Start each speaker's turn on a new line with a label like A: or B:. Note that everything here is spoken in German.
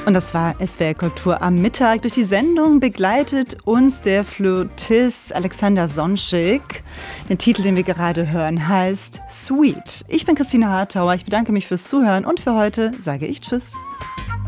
A: Und das war SWR Kultur am Mittag. Durch die Sendung begleitet uns der Flötist Alexander Sonschik. Der Titel, den wir gerade hören, heißt Sweet. Ich bin Christine Hartauer. Ich bedanke mich fürs Zuhören und für heute sage ich Tschüss.